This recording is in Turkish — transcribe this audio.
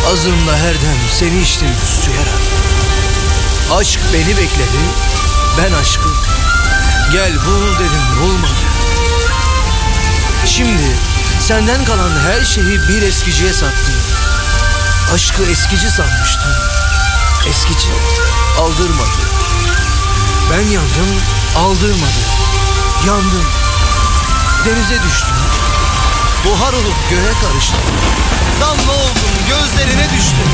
Azımla her dem seni içtim susayarak. Aşk beni bekledi, ben aşkı gel bul dedim, bulmadı. Şimdi senden kalan her şeyi bir eskiciye sattım. Aşkı eskici sanmıştım, eskici aldırmadı. Ben yandım, aldırmadı. Yandım, denize düştüm, buhar olup göğe karıştım. Damla oldum, gözlerine düştüm.